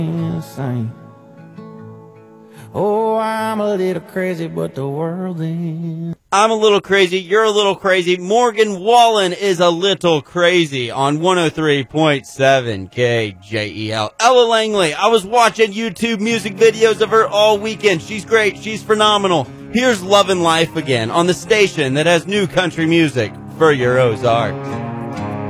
insane. Oh, I'm a little crazy, but the world is. I'm a little crazy, you're a little crazy. Morgan Wallen is a little crazy on 103.7 KJEL. Ella Langley, I was watching YouTube music videos of her all weekend. She's great, she's phenomenal. Here's Lovin' Life again on the station that has new country music for your Ozarks.